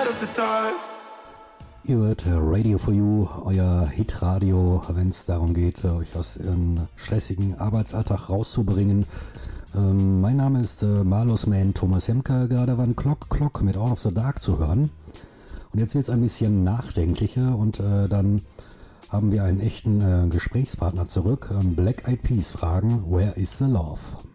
of the dark. Ihr hört Radio for You, euer Hitradio, wenn es darum geht, euch aus einem stressigen Arbeitsalltag rauszubringen. Mein Name ist Malus Man Thomas Hemker, gerade war ein Clock mit Out of the Dark zu hören. Und jetzt wird es ein bisschen nachdenklicher und dann haben wir einen echten Gesprächspartner zurück. Black Eyed Peas fragen, Where is the Love?